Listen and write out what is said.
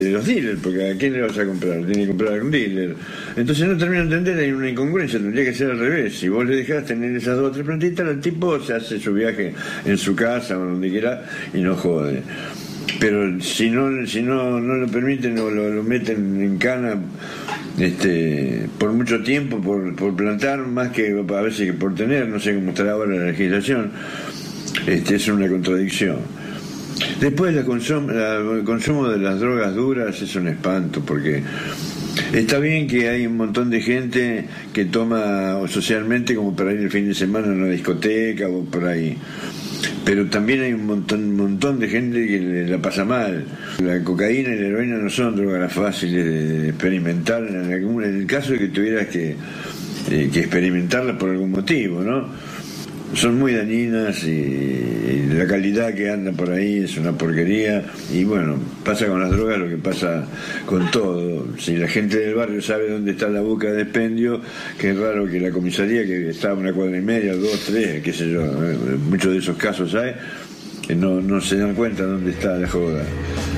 de los dealers, porque ¿a quién le vas a comprar? Tiene que comprar a un dealer. Entonces no termino de entender, hay una incongruencia, tendría que ser al revés. Si vos le dejás tener esas 2 o 3 plantitas, el tipo se hace su viaje en su casa o donde quiera y no jode. Pero si no lo permiten o lo meten en cana por mucho tiempo, por plantar, más que a veces que por tener, no sé cómo estará ahora la legislación, es una contradicción. Después el consumo de las drogas duras es un espanto, porque está bien que hay un montón de gente que toma socialmente como para ir el fin de semana a una discoteca o por ahí, pero también hay un montón de gente que la pasa mal. La cocaína y la heroína no son drogas fáciles de experimentar en el caso de que tuvieras que experimentarlas por algún motivo, ¿no? Son muy dañinas y la calidad que anda por ahí es una porquería. Y bueno, pasa con las drogas lo que pasa con todo. Si la gente del barrio sabe dónde está la boca de expendio, que es raro que la comisaría, que está a 1,5 cuadras, 2, 3, qué sé yo, muchos de esos casos hay, que no se dan cuenta dónde está la joda.